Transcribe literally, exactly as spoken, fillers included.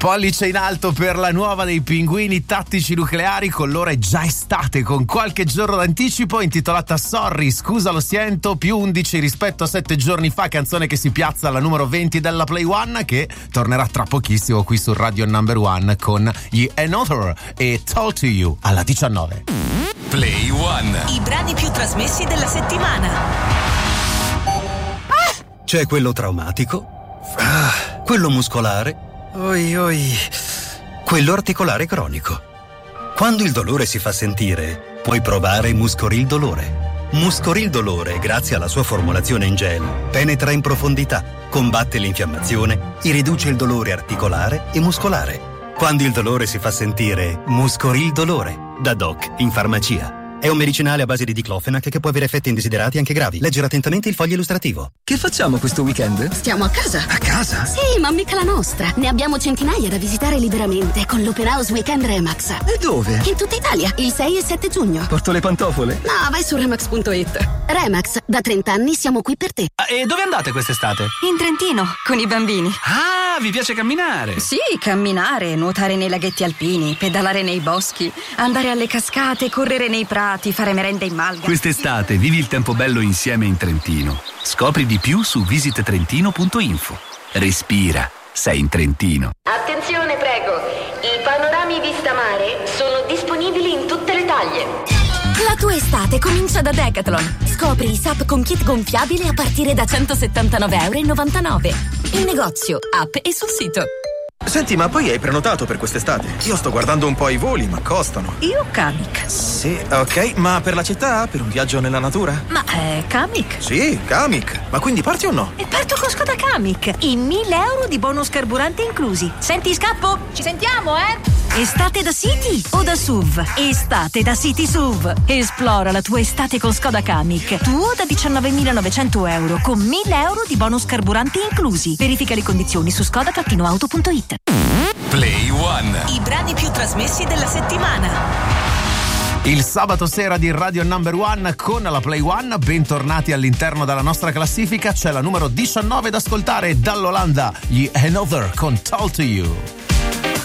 Pollice in alto per la nuova dei Pinguini Tattici Nucleari, con loro è già estate, con qualche giorno d'anticipo, intitolata Sorry, scusa lo siento, più undici rispetto a sette giorni fa, canzone che si piazza alla numero venti della Play One, che tornerà tra pochissimo qui su Radio Number One con gli Another e Talk to You alla diciannove. Play One. I brani più trasmessi della settimana. C'è quello traumatico, ah, quello muscolare, oi oi, quello articolare cronico. Quando il dolore si fa sentire, puoi provare Muscoril Dolore. Muscoril Dolore, grazie alla sua formulazione in gel, penetra in profondità, combatte l'infiammazione e riduce il dolore articolare e muscolare. Quando il dolore si fa sentire, Muscoril Dolore, da Doc in farmacia. È un medicinale a base di diclofenac che può avere effetti indesiderati anche gravi. Leggere attentamente il foglio illustrativo. Che facciamo questo weekend? Stiamo a casa. A casa? Sì, ma mica la nostra. Ne abbiamo centinaia da visitare liberamente con l'Open House Weekend Remax. E dove? In tutta Italia, il sei e sette giugno. Porto le pantofole? No, vai su remax punto it. Remax, da trenta anni siamo qui per te. Ah, e dove andate quest'estate? In Trentino, con i bambini. Ah, vi piace camminare? Sì, camminare, nuotare nei laghetti alpini, pedalare nei boschi, andare alle cascate, correre nei prati, fare merenda in malga. Quest'estate vivi il tempo bello insieme in Trentino. Scopri di più su visit trentino punto info. Respira, sei in Trentino. Attenzione, prego. I panorami vista mare sono disponibili in tutte le taglie. La tua estate comincia da Decathlon. Scopri i S U P con kit gonfiabile a partire da centosettantanove e novantanove euro. In negozio, app e sul sito. Senti, ma poi hai prenotato per quest'estate? Io sto guardando un po' i voli, ma costano. Io Kamiq. Sì, ok, ma per la città? Per un viaggio nella natura? Ma è Kamiq? Sì, Kamiq. Ma quindi parti o no? E parto con Skoda Kamiq. In mille euro di bonus carburante inclusi. Senti, scappo? Ci sentiamo, eh? Estate da City o da S U V? Estate da City S U V. Esplora la tua estate con Skoda Kamiq. Tuo da diciannovemilanovecento euro con mille euro di bonus carburanti inclusi. Verifica le condizioni su skoda auto punto it. Play One. I brani più trasmessi della settimana. Il sabato sera di Radio Number One con la Play One, bentornati all'interno della nostra classifica. C'è la numero diciannove da ascoltare dall'Olanda, gli Another con Talk to You.